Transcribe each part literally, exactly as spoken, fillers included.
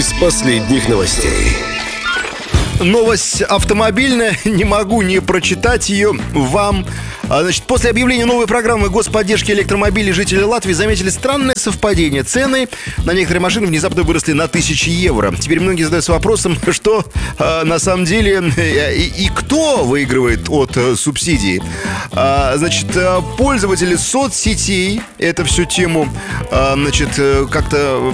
Из последних новостей. Новость автомобильная, не могу не прочитать ее вам. Значит, после объявления новой программы господдержки электромобилей жители Латвии заметили странное совпадение. Цены на некоторые машины внезапно выросли на тысячи евро. Теперь многие задаются вопросом, что э, на самом деле э, и, и кто выигрывает от э, субсидий. А, значит, э, пользователи соцсетей эту всю тему э, значит, э, как-то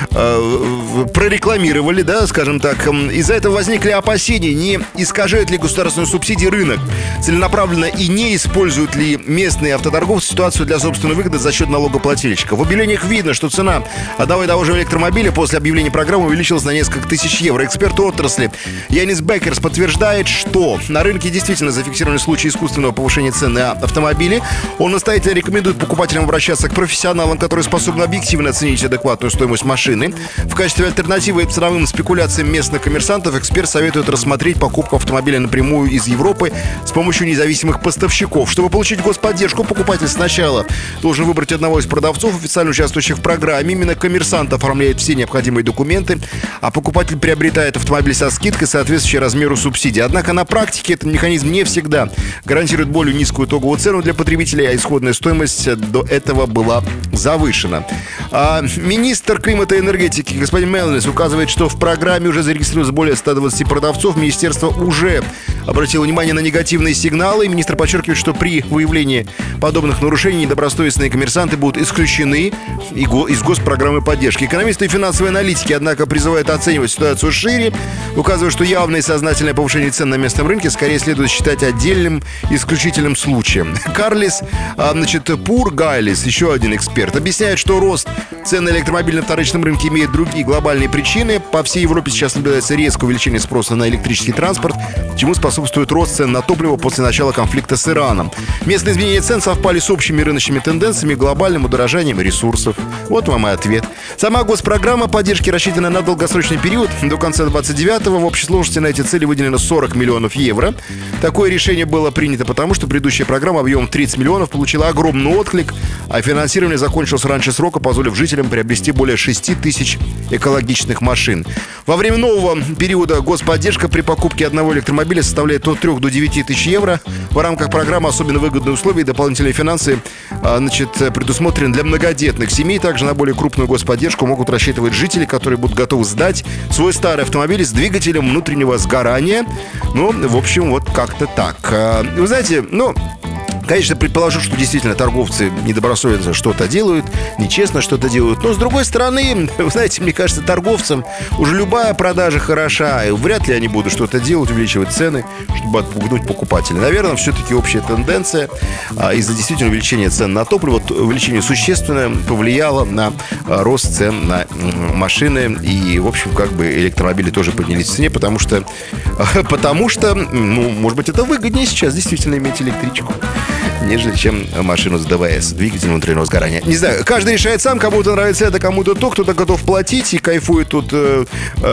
э, прорекламировали, да, скажем так. Из-за этого возникли опасения, не искажает ли государственную субсидию рынок целенаправленно и не используют Используют ли местные автоторговцы ситуацию для собственной выгоды за счет налогоплательщиков? В объявлениях видно, что цена одного и того же электромобиля после объявления программы увеличилась на несколько тысяч евро. Эксперт отрасли Янис Беккерс подтверждает, что на рынке действительно зафиксированы случаи искусственного повышения цен на автомобили. Он настоятельно рекомендует покупателям обращаться к профессионалам, которые способны объективно оценить адекватную стоимость машины. В качестве альтернативы ценовым спекуляциям местных коммерсантов эксперт советует рассмотреть покупку автомобиля напрямую из Европы с помощью независимых поставщиков. Чтобы получить господдержку, покупатель сначала должен выбрать одного из продавцов, официально участвующих в программе. Именно коммерсант оформляет все необходимые документы, а покупатель приобретает автомобиль со скидкой, соответствующей размеру субсидии. Однако на практике этот механизм не всегда гарантирует более низкую итоговую цену для потребителей, а исходная стоимость до этого была завышена. А министр климата и энергетики господин Мелнис указывает, что в программе уже зарегистрировалось более ста двадцати продавцов. Министерство уже обратило внимание на негативные сигналы. Министр подчеркивает, что при выявлении подобных нарушений недобросовестные коммерсанты будут исключены из госпрограммы поддержки. Экономисты и финансовые аналитики, однако, призывают оценивать ситуацию шире, указывая, что явное и сознательное повышение цен на местном рынке скорее следует считать отдельным исключительным случаем. Карлис, значит, Пур Гайлис, еще один эксперт, объясняет, что рост цен на электромобиль на вторичном рынке имеет другие глобальные причины. По всей Европе сейчас наблюдается резкое увеличение спроса на электрический транспорт, чему способствует рост цен на топливо после начала конфликта с Ираном. Местные изменения цен совпали с общими рыночными тенденциями и глобальным удорожанием ресурсов. Вот вам и ответ. Сама госпрограмма поддержки рассчитана на долгосрочный период. До конца двадцать девятого в общей сложности на эти цели выделено сорок миллионов евро. Такое решение было принято потому, что предыдущая программа объемом тридцать миллионов получила огромный отклик, а финансирование закончилось раньше срока, позволив жителям приобрести более шести тысяч экологичных машин. Во время нового периода господдержка при покупке одного электромобиля составляет от трёх до девяти тысяч евро. В рамках программы особенно выгодные условия и дополнительные финансы значит, предусмотрены для многодетных семей. Также на более крупную господдержку могут рассчитывать жители, которые будут готовы сдать свой старый автомобиль с двигателем внутреннего сгорания. Ну, в общем, вот как-то так. Вы знаете, ну... Конечно, предположу, что действительно торговцы недобросовестно что-то делают, нечестно что-то делают. Но, с другой стороны, вы знаете, мне кажется, торговцам уже любая продажа хороша. И вряд ли они будут что-то делать, увеличивать цены, чтобы отпугнуть покупателя. Наверное, все-таки общая тенденция а, из-за действительно увеличения цен на топливо, увеличение существенное повлияло на а, рост цен на м, машины. И, в общем, как бы электромобили тоже поднялись в цене, потому что, а, потому что, ну, может быть, это выгоднее сейчас действительно иметь электричку, нежели чем машину с ДВС, двигатель внутреннего сгорания. Не знаю, каждый решает сам, кому-то нравится это, кому-то то, кто-то готов платить и кайфует тут, э,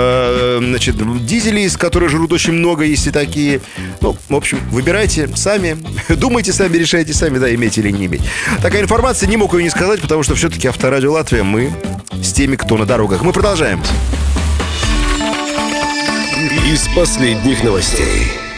э, значит, дизели, из которых жрут очень много, есть и такие. Ну, в общем, выбирайте сами, думайте сами, решайте сами, да, иметь или не иметь. Такая информация, не мог ее не сказать, потому что все-таки Авторадио Латвия, мы с теми, кто на дорогах. Мы продолжаем. Из последних новостей.